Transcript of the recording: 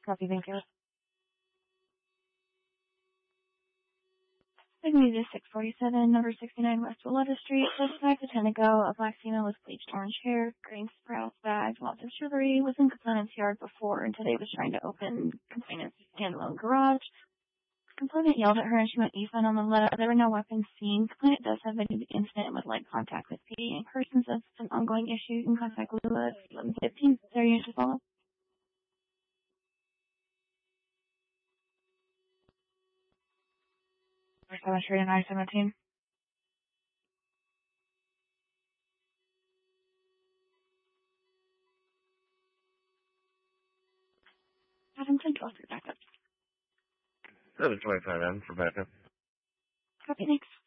Copy, thank you. Magnesium 647, number 69 West Willetta Street. Suspect a 10 ago, a black female with bleached orange hair, green sprouts, bags, lots of jewelry, was in complainant's yard before and today was trying to open complainant's standalone garage. Complainant yelled at her and she went east on the letter. There were no weapons seen. Complainant does have an incident and would like contact with PD in person. So it's an ongoing issue. You can contact Lula at 11:15. Is there a unit to follow? Number 7 Street and I-17. Adam, send 12 for backup. 725M for backup. Copy, thanks.